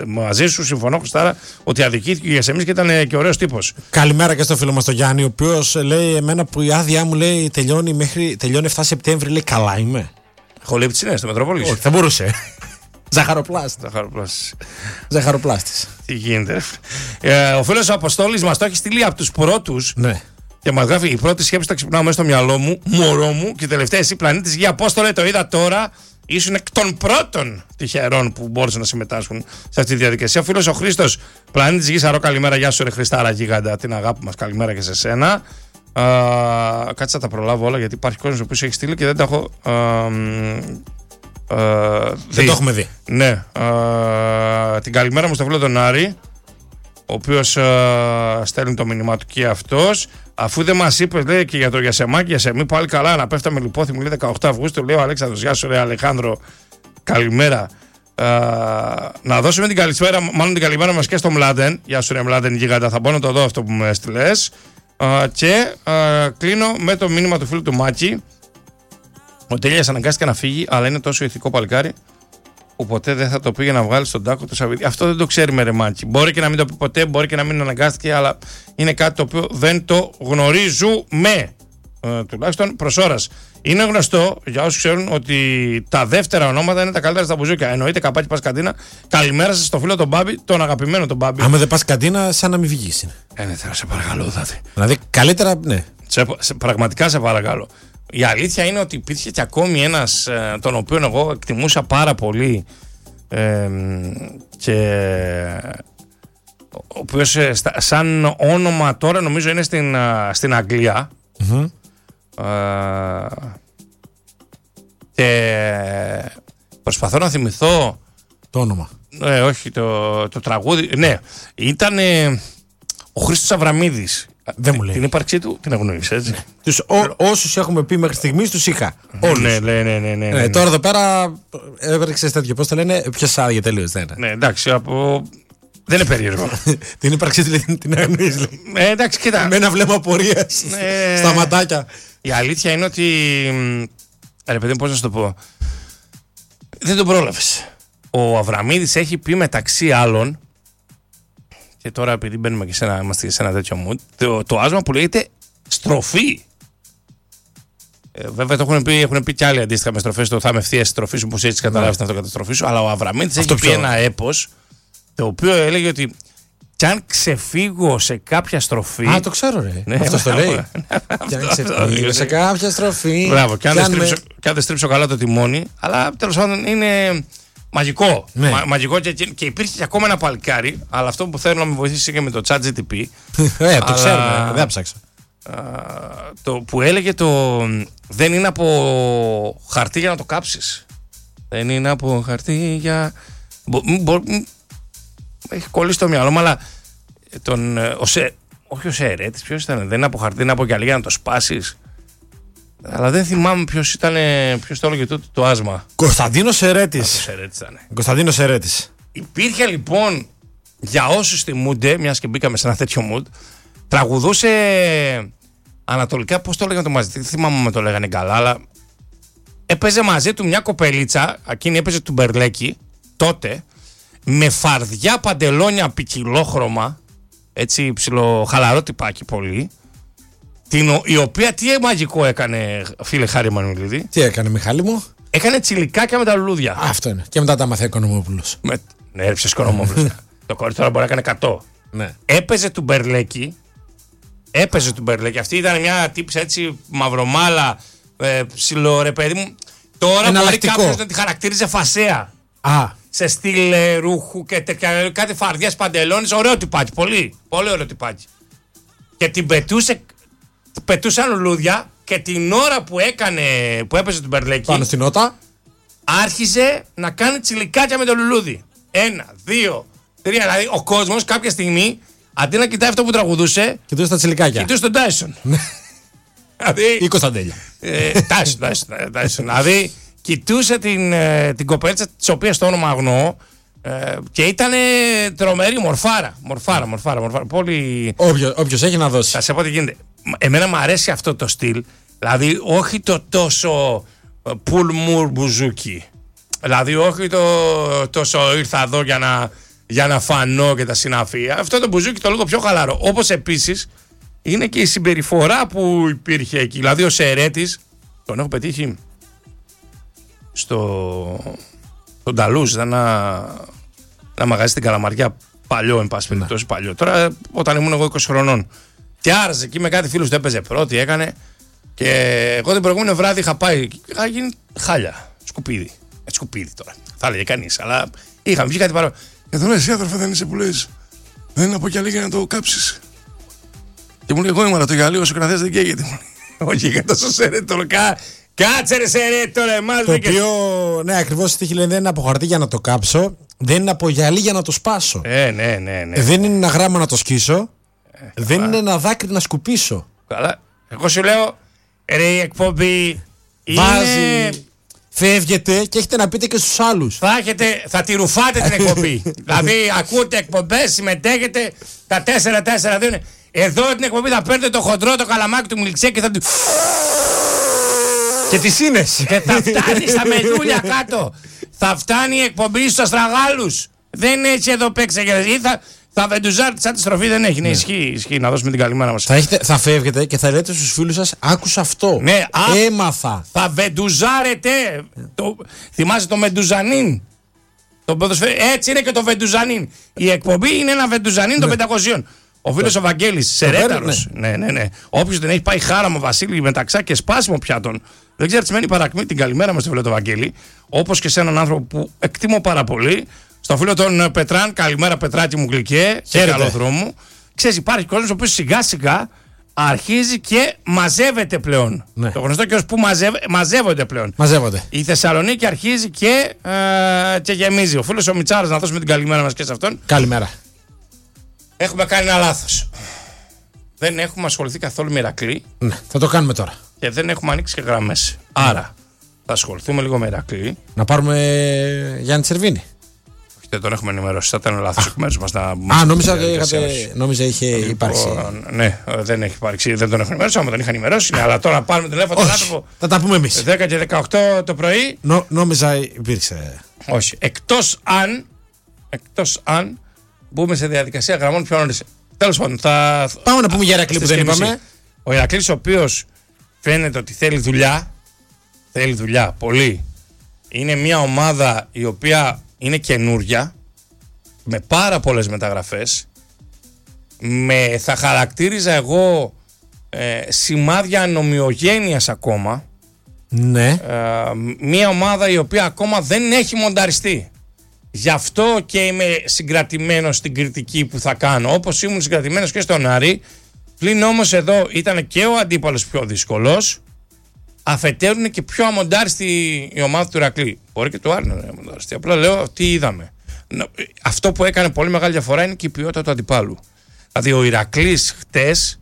Μαζί σου συμφωνώ, Χριστάρα, ότι αδικήθηκε για εμείς και ήταν και ωραίος τύπος. Καλημέρα και στο φίλο μας τον Γιάννη, ο οποίος λέει εμένα που η άδειά μου λέει τελειώνει 7 Σεπτέμβρη, λέει καλά είμαι. Έχω λέει πτσινές στο Μετρόπολης. Όχι, θα μπορούσε. Ζαχαροπλάστης. Τι γίνεται. Ο φίλος ο Αποστόλης μας το έχει στείλει από τους πρώτους. Ναι. Και μας γράφει: η πρώτη σκέψη το ξυπνάω μέσα στο μυαλό μου, μωρό μου, και τελευταία εσύ πλανήτης Γη. Απόστολε, το είδα τώρα. Ήσουν εκ των πρώτων τυχερών που μπόρεσαν να συμμετάσχουν σε αυτή τη διαδικασία. Ο φίλος ο Χρήστος, πλανήτης Γη, σαρώ καλημέρα. Γεια σου, ρε Χριστάρα γίγαντα, την αγάπη μας. Καλημέρα και σε σένα. Κάτσε να τα προλάβω όλα γιατί υπάρχει κόσμος που έχει στείλει και δεν τα έχω. Δεν το έχουμε δει. Ναι. Την καλημέρα μου στο φίλο τον Άρη, ο οποίος στέλνει το μήνυμά του και αυτός. Αφού δεν μας είπες, λέει, και για το Γιασεμάκι, Γιασεμί, πάλι καλά, να πέφταμε λιπόθυμοι, λέει 18 Αυγούστου, λέει ο Αλέξανδρος. Γεια σου, ρε Αλεχάνδρο, καλημέρα. Να δώσουμε την καλησπέρα, μάλλον την καλημέρα μας και στο Μλάντεν. Γεια σου, ρε Μλάντεν, γίγαντα, θα μπορώ να το δω αυτό που μου έστειλες. Και κλείνω με το μήνυμα του φίλου του Μάκη. Ο Τέλειας αναγκάστηκε να φύγει, αλλά είναι τόσο ηθικό παλικάρι που ποτέ δεν θα το πήγε να βγάλει στον τάκο του Σαββίδη. Αυτό δεν το ξέρουμε, ρε Μάκη. Μπορεί και να μην το πει ποτέ, μπορεί και να μην αναγκάστηκε, αλλά είναι κάτι το οποίο δεν το γνωρίζουμε. Τουλάχιστον προς ώρας. Είναι γνωστό για όσους ξέρουν ότι τα δεύτερα ονόματα είναι τα καλύτερα στα μπουζούκια. Εννοείται καπάκι πας καντίνα. Καλημέρα σας στο φίλο τον Μπάμπη, τον αγαπημένο τον Μπάμπη. Άμα δεν πας καντίνα, σαν να μην βγεις. Ναι, σε παρακαλώ, δηλαδή καλύτερα, ναι. Πραγματικά σε παρακαλώ. Η αλήθεια είναι ότι υπήρχε και ακόμη ένας τον οποίο εγώ εκτιμούσα πάρα πολύ και ο οποίος σαν όνομα τώρα νομίζω είναι στην Αγγλία. Mm-hmm. Και προσπαθώ να θυμηθώ το όνομα. Όχι, το τραγούδι. Ναι, ήταν ο Χρήστος Αβραμίδης. Δεν μου λέει. Την ύπαρξή του την αγνοείς, έτσι. Όσους έχουμε πει μέχρι στιγμής τους είχα. Όλους. Ναι. Τώρα εδώ πέρα έβρεξες τέτοιο. Πώς το λένε, πιες άδεια τελείως. Ναι, εντάξει, δεν είναι περίεργο. Την ύπαρξή του την αγνοείς. Εντάξει, κοίτα. Με ένα βλέμμα απορίας στα ματάκια. Η αλήθεια είναι ότι. Ρε παιδί, πώς να σου το πω. Δεν τον πρόλαβες. Ο Αβραμίδης έχει πει μεταξύ άλλων. Και τώρα επειδή μπαίνουμε και είμαστε σε ένα τέτοιο mood, το άσμα που λέγεται στροφή. Βέβαια το έχουν πει και άλλοι αντίστοιχα με στροφές. Το θα είμαι ευθείας στροφή σου, πως έτσι καταλάβεις την αυτοκαταστροφή σου. Αλλά ο Αβραμίδης έχει πει ένα έπος το οποίο έλεγε ότι κι αν ξεφύγω σε κάποια στροφή. Α, το ξέρω, ρε. Ναι, αυτό το λέει. Κι αν ξεφύγω σε κάποια στροφή. Μπράβο, κι αν δεν στρίψω καλά το τιμόνι. Αλλά τέλος πάντων είναι. Μαγικό. Ναι. Μαγικό και υπήρχε και ακόμα ένα παλικάρι, αλλά αυτό που θέλω να με βοηθήσει και με το ChatGPT. Το ξέρουμε, δεν ψάξα. Το που έλεγε δεν είναι από χαρτί για να το κάψεις. Δεν είναι από χαρτί για. Έχει κολλήσει το μυαλό μου, αλλά όχι ο Σερέτης, ποιος ήταν. Δεν είναι από χαρτί, είναι από γυαλί για να το σπάσεις. Αλλά δεν θυμάμαι ποιος το έλεγε το άσμα. Κωνσταντίνος Σερέτης. Κωνσταντίνος Σερέτης. Υπήρχε λοιπόν, για όσους θυμούνται, μιας και μπήκαμε σε ένα τέτοιο mood, τραγουδούσε ανατολικά, πώς το έλεγαν το μαζί, δεν θυμάμαι με το λέγανε καλά, αλλά έπαιζε μαζί του μια κοπελίτσα, εκείνη έπαιζε του Μπερλέκη, τότε, με φαρδιά παντελόνια ποικιλόχρωμα, έτσι ψιλοχαλαρό τυπάκι πολύ, η οποία τι μαγικό έκανε, φίλε Χάρη Μανουλίδη. Τι έκανε, Μιχάλη μου? Έκανε τσιλικάκια με τα λουλούδια. Αυτό είναι. Και μετά τα μαθαίνει Οικονομόπουλος. Ναι, έρεψε Οικονομόπουλος. Το κορίτσι τώρα μπορεί να έκανε 100. Ναι. Έπαιζε του Μπερλέκη. Αυτή ήταν μια τύψη έτσι μαυρομάλα, ψιλό ρε παιδί μου. Τώρα μπορεί κάποιος να τη χαρακτήριζε φασέα. Σε στυλ ρούχου και κάτι φαρδιές παντελόνες. Ωραίο τυπάκι, πολύ ωραίο τυπάκι. Και την πετούσαν λουλούδια και την ώρα που έπαιζε του Μπερλέκη. Πάνω στην νότα. Άρχιζε να κάνει τσιλικάκια με το λουλούδι. 1, 2, 3. Δηλαδή ο κόσμος κάποια στιγμή αντί να κοιτάει αυτό που τραγουδούσε. Κοιτούσε τα τσιλικάκια. Κοιτούσε τον Τάισον. Ή Κωνσταντέλια. Τάισον. Δηλαδή κοιτούσε την κοπέλτσα της οποίας το όνομα αγνοώ. Και ήταν τρομερή μορφάρα. Πολύ. Όποιος έχει να δώσει. Θα σε πω τι γίνεται. Εμένα μου αρέσει αυτό το στυλ. Δηλαδή όχι το τόσο πουλμουρ μπουζούκι. Δηλαδή όχι το τόσο ήρθα εδώ για να φανώ και τα συναφή. Αυτό το μπουζούκι το λίγο πιο χαλαρό. Όπως επίσης είναι και η συμπεριφορά που υπήρχε εκεί. Δηλαδή ο Σερέτης τον έχω πετύχει στον Ταλούς, ήταν ένα μαγαζί στην Καλαμαριά, παλιό εν πάση περιπτώσει, παλιό. Τώρα όταν ήμουν εγώ 20 χρονών και άρεσε εκεί με κάτι φίλους του, έπαιζε πρώτη, έκανε, και εγώ την προηγούμενη βράδυ είχα πάει, είχα γίνει χάλια, σκουπίδι. Σκουπίδι τώρα, θα έλεγε κανείς, αλλά είχαμε βγει κάτι παρόμοιο. Και του λέω, εσύ αδερφέ δεν είσαι που λες, δεν είναι από κι άλλη για να το κάψεις. Και μου λέει, εγώ ήμουν το γυαλί, όσο κρατές δεν καίγεται. Όχι, για τόσο Σερέτο, κάτσε ρε Σερέτο, ρε, εμάς. Το οποίο, ναι, ακριβώς τι λέει, δεν είναι από χαρτί για να το κάψω, δεν είναι από γυαλί για να το σπάσω. Ναι. Δεν είναι ένα γράμμα να το σκίσω, δεν είναι ένα δάκρυ να σκουπίσω. Καλά, εγώ σου λέω, ρε, η εκπομπή βάζει, φεύγετε και έχετε να πείτε και στους άλλους. Θα τη ρουφάτε την εκπομπή. Δηλαδή, ακούτε εκπομπές, συμμετέχετε, τα 4-4 δίνουν. Εδώ την εκπομπή θα παίρνετε το χοντρό, το καλαμάκι του μιλξέ και θα του. Και τις ίνες. Και θα φτάνει στα μελούλια κάτω. Θα φτάνει η εκπομπή στους αστραγάλους. Δεν είναι έτσι εδώ παίξε. Ή θα βεντουζάρετε σαν τη στροφή, δεν έχει. Ναι, ισχύει. Να δώσουμε την καλημέρα μας. Θα φεύγετε και θα λέτε στους φίλους σας, άκουσα αυτό. Ναι, έμαθα. Θα βεντουζάρετε. Θυμάσαι το Μεντουζανίν. Έτσι είναι και το Βεντουζανίν. Η εκπομπή είναι ένα Βεντουζανίν των 500. Ο φίλος ο Βαγγέλης, Σερέταρος. Ναι. Όποιος δεν έχει πάει χάραμα, Βασίλη, μεταξά και σπάσιμο πιάτων, δεν ξέρει τι σημαίνει παρακμή. Την καλημέρα μας, το φίλο τον Βαγγέλη. Όπως και σε έναν άνθρωπο που εκτιμώ πάρα πολύ. Στον φίλο τον Πετράν, καλημέρα Πετράκη μου γλυκέ, και καλό δρόμο. Ξέρεις, υπάρχει κόσμος ο οποίος σιγά σιγά αρχίζει και μαζεύεται πλέον. Ναι. Το γνωστό και ως που μαζεύονται πλέον. Μαζεύονται. Η Θεσσαλονίκη αρχίζει και γεμίζει. Ο φίλος ο Μιτσάρας, να δώσουμε την καλημέρα μας και σε αυτόν. Καλημέρα. Έχουμε κάνει ένα λάθος. Δεν έχουμε ασχοληθεί καθόλου με Ηρακλή. Ναι, θα το κάνουμε τώρα. Και δεν έχουμε ανοίξει και γραμμές. Άρα θα ασχοληθούμε λίγο με Ηρακλή. Να πάρουμε Γιάννη Τσερβίνη. Όχι, δεν τον έχουμε ενημερώσει. Θα ήταν λάθος εκ μέρους μας να. Νόμιζα είχε υπάρξει. Ναι, δεν έχει υπάρξει. Δεν τον έχω ενημερώσει. Άμα τον είχα ενημερώσει. Ναι, αλλά τώρα πάρουμε τηλέφωνο τον άνθρωπο. Θα τα πούμε εμείς. 10 και 18 το πρωί. Νόμιζα υπήρξε. Όχι. Εκτός αν μπούμε σε διαδικασία γραμμών πιο νωρίς. Τέλος πάντων, πάμε να πούμε για Ηρακλή που δεν είπαμε. Ο Ηρακλής, ο οποίος φαίνεται ότι θέλει δουλειά πολύ. Είναι μια ομάδα η οποία είναι καινούρια, με πάρα πολλές μεταγραφές, θα χαρακτήριζα εγώ σημάδια ανομοιογένειας ακόμα. Ναι. Μια ομάδα η οποία ακόμα δεν έχει μονταριστεί. Γι' αυτό και είμαι συγκρατημένος στην κριτική που θα κάνω, όπως ήμουν συγκρατημένος και στον Άρη. Πλην όμως εδώ ήταν και ο αντίπαλος πιο δύσκολος, αφετέρου είναι και πιο αμοντάριστη η ομάδα του Ηρακλή. Μπορεί και το Άρη να είναι αμοντάριστη. Απλά λέω τι είδαμε. Αυτό που έκανε πολύ μεγάλη διαφορά είναι και η ποιότητα του αντιπάλου. Δηλαδή ο Ηρακλής χτες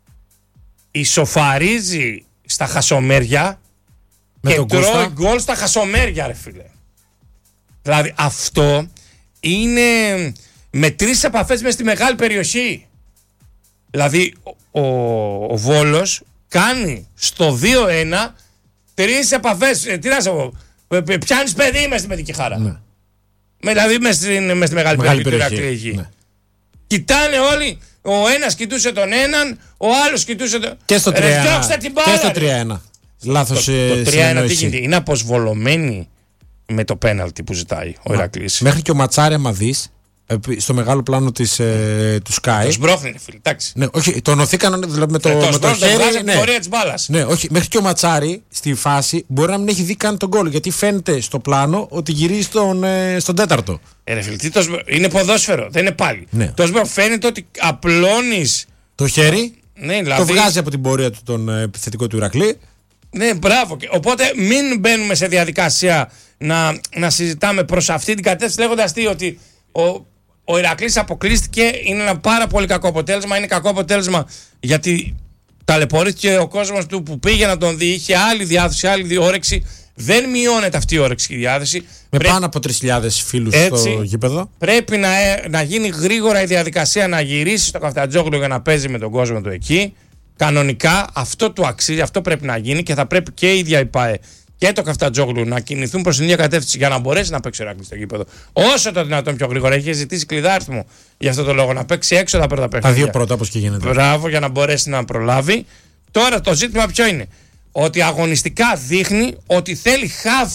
ισοφαρίζει στα χασομέρια και τρώει γκολ στα χασομέρια, ρε φίλε. Δηλαδή αυτό είναι με 3 επαφές μες στη μεγάλη περιοχή. Δηλαδή ο Βόλος κάνει στο 2-1 3 επαφές. Τι να σε πω, πιάνεις παιδί μες στη Μετική Χαρά. Ναι. Δηλαδή μες στη μεγάλη περιοχή. Ναι. Κοιτάνε όλοι, ο ένας κοιτούσε τον έναν, ο άλλος κοιτούσε τον... Και στο 3-1. Και στο 3-1. Λάθος το 3-1 τι γίνεται, είναι αποσβολωμένη με το πέναλτι που ζητάει ο Ηρακλής. Μέχρι και ο Ματσάρη, άμα δεις, στο μεγάλο πλάνο του Sky. Το σμπρώχνει, φίλε, εντάξει. Ναι, όχι, τον οθήκαν δηλαδή, με το χέρι. Ναι, πορεία της μπάλας. Ναι, όχι, μέχρι και ο Ματσάρη στη φάση μπορεί να μην έχει δει καν τον γκολ. Γιατί φαίνεται στο πλάνο ότι γυρίζει στον τέταρτο. Ρε φίλε, είναι ποδόσφαιρο, δεν είναι πάλι. Ναι. Φαίνεται ότι απλώνεις το χέρι, ναι, δηλαδή... το βγάζει από την πορεία του τον επιθετικό του Ηρακλή. Ναι, μπράβο. Οπότε μην μπαίνουμε σε διαδικασία να συζητάμε προς αυτή την κατεύθυνση λέγοντας ότι ο Ηρακλής αποκλείστηκε. Είναι ένα πάρα πολύ κακό αποτέλεσμα. Είναι κακό αποτέλεσμα γιατί ταλαιπωρήθηκε ο κόσμος του που πήγε να τον δει. Είχε άλλη διάθεση, άλλη όρεξη. Δεν μειώνεται αυτή η όρεξη και η διάθεση. Πάνω από 3.000 φίλους στο γήπεδο. Πρέπει να γίνει γρήγορα η διαδικασία να γυρίσει στο Καφτατζόγλου για να παίζει με τον κόσμο του εκεί. Κανονικά αυτό του αξίζει, αυτό πρέπει να γίνει και θα πρέπει και η ίδια η ΠΑΕ και το Καφτατζόγλου να κινηθούν προς την ίδια κατεύθυνση για να μπορέσει να παίξει ο Ηράκλης στο γήπεδο όσο το δυνατόν πιο γρήγορα. Έχει ζητήσει κλειδάριθμο για αυτό το λόγο να παίξει έξω τα πρώτα παιχνίδια. Τα δύο πρώτα, όπως και γίνεται. Μπράβο, για να μπορέσει να προλάβει. Τώρα το ζήτημα ποιο είναι? Ότι αγωνιστικά δείχνει ότι θέλει χαβ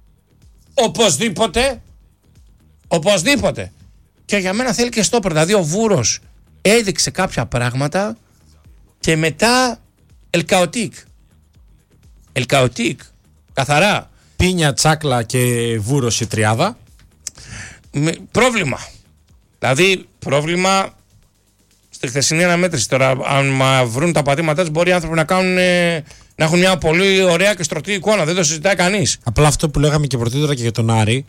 οπωσδήποτε. Και για μένα θέλει και στόπερ. Δηλαδή ο Βούρος έδειξε κάποια πράγματα και μετά Ελκαοτίκ. Καθαρά. Πίνια, Τσάκλα και Βούρος η τριάδα. Πρόβλημα. Δηλαδή πρόβλημα στη χθεσινή αναμέτρηση. Τώρα αν βρουν τα πατήματά τους μπορεί οι άνθρωποι να έχουν μια πολύ ωραία και στρωτή εικόνα. Δεν το συζητάει κανείς. Απλά αυτό που λέγαμε και πρωτήτερα και για τον Άρη,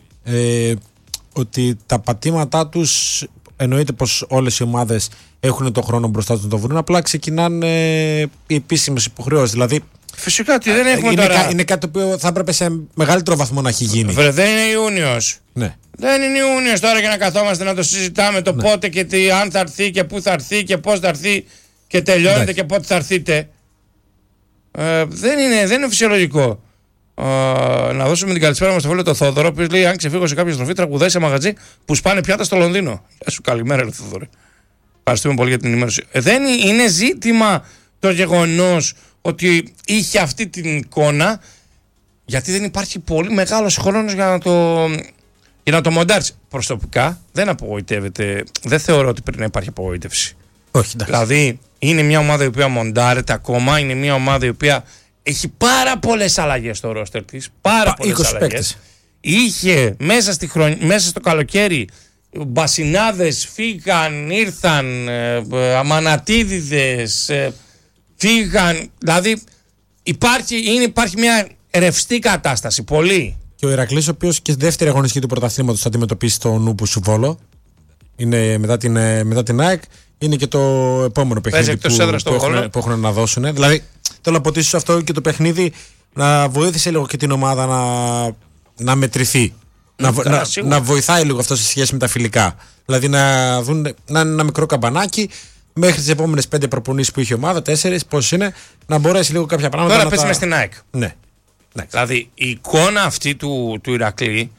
ότι τα πατήματά τους, εννοείται πως όλες οι ομάδες έχουν το χρόνο μπροστά τους να το βρουν, απλά ξεκινάνε οι επίσημες υποχρεώσεις. Δηλαδή φυσικά ότι δεν έχουμε τώρα. Είναι κάτι το οποίο θα έπρεπε σε μεγαλύτερο βαθμό να έχει γίνει. Δεν είναι Ιούνιος. Ναι. Δεν είναι Ιούνιος τώρα για να καθόμαστε να το συζητάμε το πότε και αν θα έρθει και πού θα έρθει και πώς θα έρθει και τελειώνεται και πότε θα έρθείτε. Δεν είναι φυσιολογικό. Να δώσουμε την καλησπέρα μας στο φίλο το Θόδωρο, που λέει: αν ξεφύγω σε κάποια στροφή, τραγουδάει σε μαγαζί που σπάνε πιάτα στο Λονδίνο. Γεια σου, καλημέρα, ρε Θόδωρο. Ευχαριστούμε πολύ για την ενημέρωση. Δεν είναι ζήτημα το γεγονός ότι είχε αυτή την εικόνα, γιατί δεν υπάρχει πολύ μεγάλος χρόνος για να το μοντάρεις. Προσωπικά δεν απογοητεύεται. Δεν θεωρώ ότι πρέπει να υπάρχει απογοήτευση. Όχι, εντάξει. Δηλαδή είναι μια ομάδα η οποία μοντάρεται ακόμα, είναι μια ομάδα η οποία έχει πάρα πολλές αλλαγές στο ρόστερ της. Πάρα πολλές αλλαγές. Είχε μέσα στο καλοκαίρι μπασινάδες, φύγαν, ήρθαν, αμανατίδιδες, φύγαν. Δηλαδή υπάρχει μια ρευστή κατάσταση. Πολύ. Και ο Ηρακλής, ο οποίος και στη δεύτερη αγωνιστική του πρωταθλήματος θα αντιμετωπίσει το Νούπου Σουβόλο. Είναι μετά την ΑΕΚ. Είναι και το επόμενο παιχνίδι που έχουν να δώσουν. Δηλαδή, θέλω να αποτίσω αυτό και το παιχνίδι να βοήθησε λίγο και την ομάδα να μετρηθεί. Να βοηθάει λίγο αυτό σε σχέση με τα φιλικά. Δηλαδή να δουν να είναι ένα μικρό καμπανάκι μέχρι τις επόμενες 5 προπονήσεις που είχε η ομάδα, 4, πώς είναι, να μπορέσει λίγο κάποια πράγματα. Τώρα πέσουμε στην ΑΕΚ. Ναι. Δηλαδή η εικόνα αυτή του Ηρακλή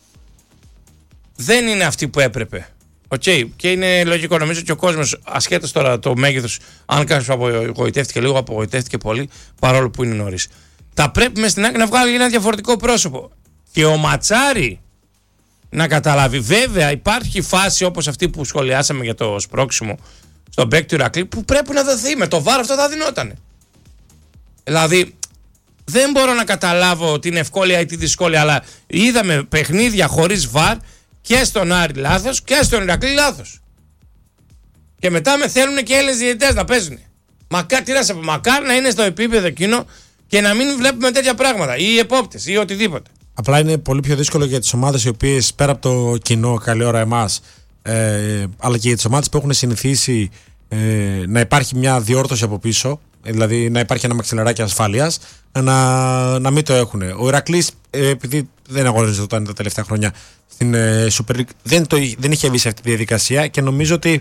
δεν είναι αυτή που έπρεπε. Και είναι λογικό, νομίζω και ο κόσμος, ασχέτως τώρα το μέγεθος, αν κάποιος απογοητεύτηκε λίγο, απογοητεύτηκε πολύ, παρόλο που είναι νωρίς. Θα πρέπει μες στην άκρη να βγάλει ένα διαφορετικό πρόσωπο. Και ο Ματσάρη να καταλάβει. Βέβαια, υπάρχει φάση όπως αυτή που σχολιάσαμε για το σπρώξιμο στον παίκτη του Ηρακλή, που πρέπει να δοθεί. Με το βάρο αυτό θα δινότανε. Δηλαδή, δεν μπορώ να καταλάβω την ευκόλια ή τη δυσκόλια, αλλά είδαμε παιχνίδια χωρίς βάρ. Και στον Άρη λάθος και στον Ηρακλή λάθος. Και μετά με θέλουν και Έλληνες διαιτητές να παίζουν. Μακάρι να είναι στο επίπεδο εκείνο και να μην βλέπουμε τέτοια πράγματα. Ή επόπτες ή οτιδήποτε. Απλά είναι πολύ πιο δύσκολο για τις ομάδες οι οποίες πέρα από το κοινό, καλή ώρα εμάς, αλλά και για τις ομάδες που έχουν συνηθίσει να υπάρχει μια διόρθωση από πίσω, δηλαδή να υπάρχει ένα μαξιλαράκι ασφάλειας, να μην το έχουν. Ο Ηρακλής, επειδή δεν αγωνιζόταν τα τελευταία χρόνια στην Super League, δεν είχε βγει σε αυτή τη διαδικασία και νομίζω ότι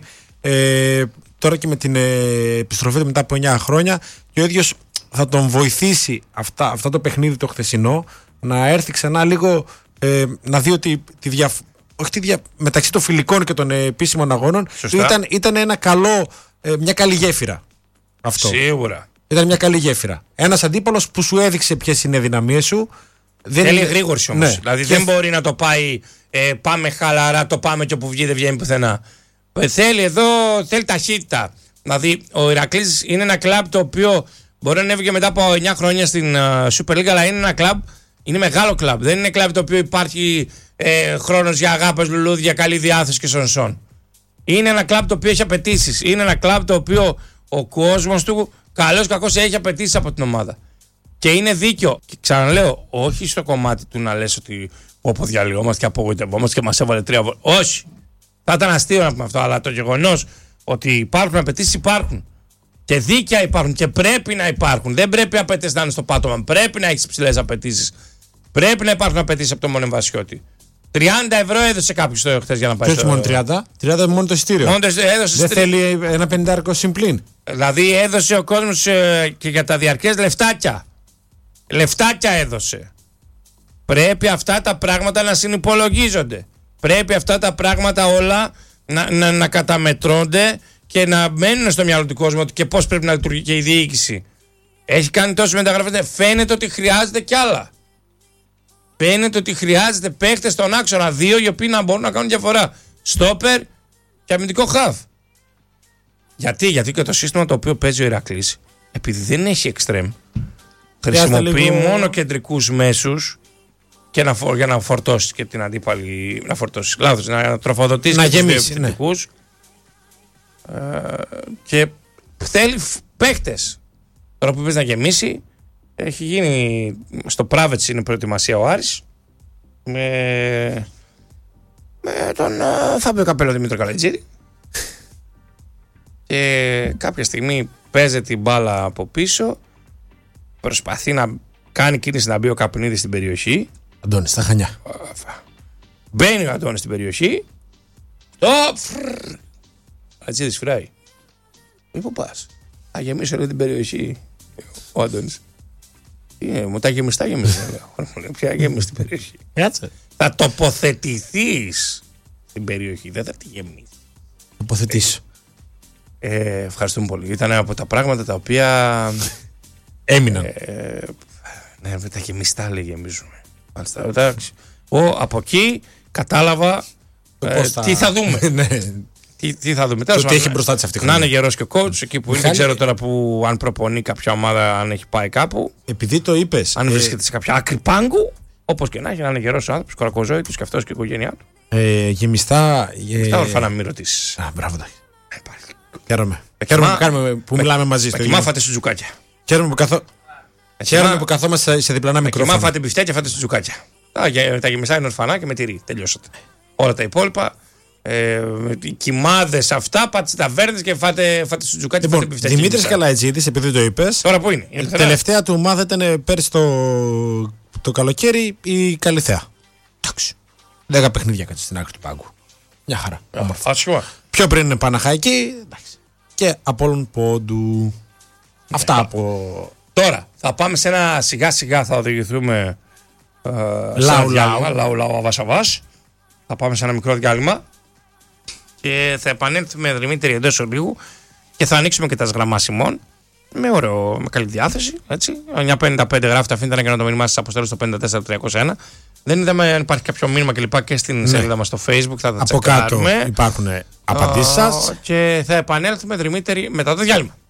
τώρα και με την επιστροφή του μετά από 9 χρόνια και ο ίδιος θα τον βοηθήσει αυτό το παιχνίδι το χθεσινό να έρθει ξανά λίγο να δει ότι μεταξύ των φιλικών και των επίσημων αγώνων ήταν ένα μια καλή γέφυρα. Αυτό. Σίγουρα. Ήταν μια καλή γέφυρα. Ένας αντίπαλος που σου έδειξε ποιες είναι οι δυναμίες σου. Θέλει γρήγορση όμως. Ναι. Δηλαδή δεν μπορεί να το πάει πάμε χαλαρά, το πάμε και όπου βγει δεν βγαίνει πουθενά. Θέλει ταχύτητα. Δηλαδή ο Ηρακλής είναι ένα κλαμπ το οποίο μπορεί να ανέβηκε μετά από 9 χρόνια στην Super League, αλλά είναι ένα κλαμπ, είναι μεγάλο κλαμπ. Δεν είναι κλαμπ το οποίο υπάρχει χρόνος για αγάπες, λουλούδια, καλή διάθεση και σονσόν. Είναι ένα κλαμπ το οποίο έχει απαιτήσεις. Είναι ένα κλαμπ το οποίο ο κόσμος του καλώς κακώς έχει απαιτήσεις από την ομάδα. Και είναι δίκιο. Και ξαναλέω, όχι στο κομμάτι του να λες ότι όπου διαλυόμαστε και απογοητευόμαστε και μας έβαλε 3 βόλια. Όχι. Θα ήταν αστείο να πούμε αυτό. Αλλά το γεγονός ότι υπάρχουν απαιτήσεις υπάρχουν. Και δίκαια υπάρχουν και πρέπει να υπάρχουν. Δεν πρέπει οι απαιτήσεις να είναι στο πάτωμα. Πρέπει να έχεις ψηλές απαιτήσεις. Πρέπει να υπάρχουν απαιτήσεις από τον Μονεμβασιώτη. 30 ευρώ έδωσε κάποιο χθες για να πάει. Όχι μόνο 30. 30 μόνο το ειστήριο. Δεν θέλει ένα 50 συμπλήν. Δηλαδή έδωσε ο κόσμος και για τα διαρκές λεφτάκια. Λεφτάκια έδωσε. Πρέπει αυτά τα πράγματα να συνυπολογίζονται. Πρέπει αυτά τα πράγματα όλα να καταμετρώνται και να μένουν στο μυαλό του κόσμου και πώς πρέπει να λειτουργεί και η διοίκηση. Έχει κάνει τόσες μεταγραφές. Φαίνεται ότι χρειάζεται κι άλλα. Φαίνεται ότι χρειάζεται παίχτες στον άξονα 2 οι οποίοι να μπορούν να κάνουν διαφορά. Στόπερ και αμυντικό χαφ. Γιατί και το σύστημα το οποίο παίζει ο Ηρακλής, επειδή δεν έχει εξτρέμ, χρησιμοποιεί μόνο κεντρικούς μέσους και για να φορτώσει και την αντίπαλη. Να φορτώσει. Λάθος, να τροφοδοτήσει να και γεμίσει, τους επιθετικούς. Και θέλει παίχτες. Τώρα που πες να γεμίσει, έχει γίνει στο Πράβετς είναι προετοιμασία ο Άρης με τον Φάμπιο Καπέλο Δημήτρο Καλατζήρη και κάποια στιγμή παίζεται την μπάλα από πίσω, προσπαθεί να κάνει κίνηση να μπει ο Καπνίδης στην περιοχή. Αντώνης, στα Χανιά. Μπαίνει ο Αντώνης στην περιοχή. Καλατζήρης φράει. Πού πας? Θα γεμίσω όλη την περιοχή. Ο Αντώνης. Μου τα γεμιστά γεμιστά. Ποια γέμισε την περιοχή? Θα τοποθετηθείς στην περιοχή, δεν θα τη γεμίσεις. Τοποθετήσω. Ευχαριστούμε πολύ. Ήταν από τα πράγματα τα οποία έμειναν. Ναι, τα γεμιστά λέει γεμίζουμε. Από εκεί κατάλαβα τι θα δούμε. Τι θα δούμε. Τι έχει μπροστά της αυτή η χρονιά. Να είναι γερός και ο coach εκεί που είναι. Δεν ξέρω τώρα που αν προπονεί κάποια ομάδα, αν έχει πάει κάπου. Επειδή το είπες. Αν βρίσκεται σε κάποια άκρη πάγκου, όπως και να έχει, να είναι γερός ο άνθρωπος, κορακοζόητος και αυτός και η οικογένειά του. Γεμιστά. Στα όρφα να μην ρωτήσεις. Μπράβο. Χαίρομαι που μιλάμε μαζί στο ίδιο. Φάτε σουτζουκάκια. Χαίρομαι που καθόμαστε σε διπλανά μικρόφωνα. Φάτε μπιφτιά και φάτε σουτζουκάκια. Τα γεμιστά είναι ορφανά και με τυρί. Τελειώσατε. Όλα τα υπόλοιπα. Κοιμάδες αυτά, πάτε στις ταβέρνες και φάτε σουτζουκάκι. Λοιπόν, Δημήτρης Καλατζίδης, επειδή το είπες. Τώρα που είναι? Τελευταία του ομάδα ήταν πέρσι το καλοκαίρι η Καλιθέα. Εντάξει. 10 παιχνίδια κάτσε στην άκρη του πάγκου. Μια χαρά. Άσχημα. Πιο πριν είναι Παναχαϊκή. Και Απόλλων Πόντου. Αυτά από. Τώρα θα πάμε σε ένα σιγά σιγά θα οδηγηθούμε. Λαου αβασαβάς. Θα πάμε σε ένα μικρό διάλειμμα. Και θα επανέλθουμε Δημήτρη εντός ολίγου και θα ανοίξουμε και τα γραμμάσιμων με καλή διάθεση. 9.55 γράφετε, αφήνετε να το μήνυμα σας αποστέλω στο 54301. Δεν είδαμε αν υπάρχει κάποιο μήνυμα κλπ. Και στην σελίδα μας στο Facebook. Θα τα από τσεκάρουμε. Κάτω υπάρχουν απαντήσεις σας. Και θα επανέλθουμε Δημήτρη μετά το διάλειμμα.